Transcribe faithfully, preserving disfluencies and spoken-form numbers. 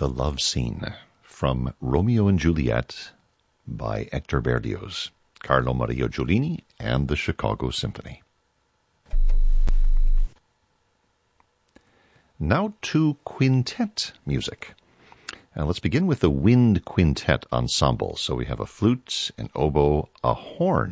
The Love Scene from Romeo and Juliet by Hector Berlioz, Carlo Maria Giulini, and the Chicago Symphony. Now to quintet music. Now let's begin with the wind quintet ensemble. So we have a flute, an oboe, a horn,